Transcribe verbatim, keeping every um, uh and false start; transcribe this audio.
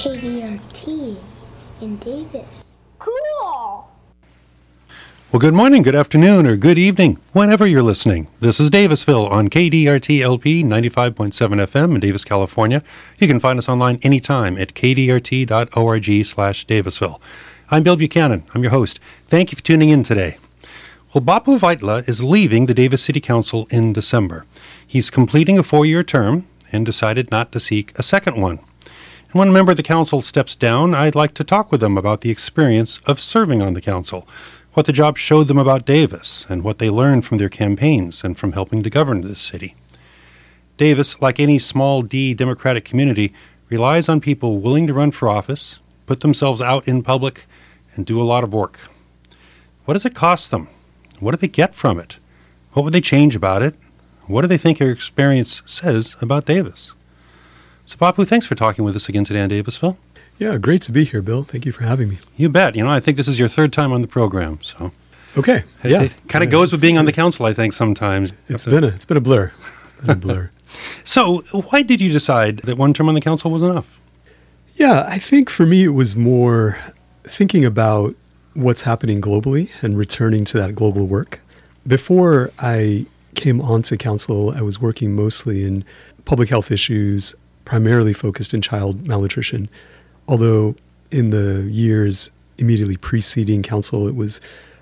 K D R T in Davis. Cool! Well, good morning, good afternoon, or good evening, whenever you're listening. This is Davisville on K D R T L P ninety-five point seven F M in Davis, California. You can find us online anytime at k d r t dot org slash Davisville. I'm Bill Buchanan. I'm your host. Thank you for tuning in today. Well, Bapu Vaitla is leaving the Davis City Council in December. He's completing a four-year term and decided not to seek a second one. And when a member of the council steps down, I'd like to talk with them about the experience of serving on the council, what the job showed them about Davis, and what they learned from their campaigns and from helping to govern this city. Davis, like any small D Democratic community, relies on people willing to run for office, put themselves out in public, and do a lot of work. What does it cost them? What do they get from it? What would they change about it? What do they think your experience says about Davis? So, Bapu, thanks for talking with us again today on Davisville. Yeah, great to be here, Bill. Thank you for having me. You bet. You know, I think this is your third time on the program, so. Okay. It, yeah. It kind of goes with being on the council, I think, sometimes. It's been a it's been a blur. It's been a blur. So, why did you decide that one term on the council was enough? Yeah, I think for me it was more thinking about what's happening globally and returning to that global work. Before I came onto council, I was working mostly in public health issues, primarily focused in child malnutrition. Although in the years immediately preceding council, it was